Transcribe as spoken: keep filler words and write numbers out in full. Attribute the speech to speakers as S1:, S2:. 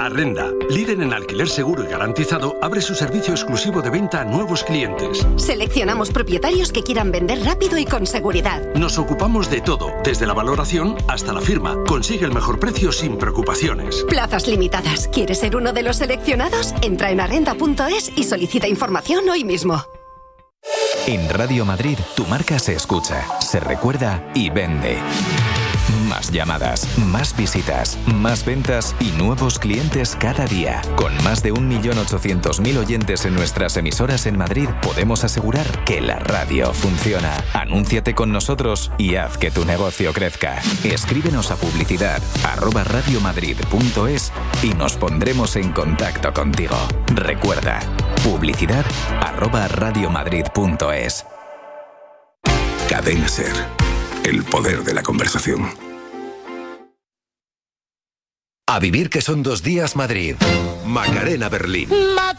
S1: Arrenda, líder en alquiler seguro y garantizado, abre su servicio exclusivo de venta a nuevos clientes.
S2: Seleccionamos propietarios que quieran vender rápido y con seguridad.
S1: Nos ocupamos de todo, desde la valoración hasta la firma. Consigue el mejor precio sin preocupaciones.
S2: Plazas limitadas. ¿Quieres ser uno de los seleccionados? Entra en arrenda punto es y solicita información hoy mismo.
S3: En Radio Madrid, tu marca se escucha, se recuerda y vende. Más llamadas, más visitas, más ventas y nuevos clientes cada día. Con más de un millón ochocientos mil oyentes en nuestras emisoras en Madrid, podemos asegurar que la radio funciona. Anúnciate con nosotros y haz que tu negocio crezca. Escríbenos a publicidad arroba radiomadrid punto es y nos pondremos en contacto contigo. Recuerda, publicidad arroba radiomadrid punto es.
S4: Cadena SER. El poder de la conversación.
S5: A vivir que son dos días Madrid. Macarena Berlín.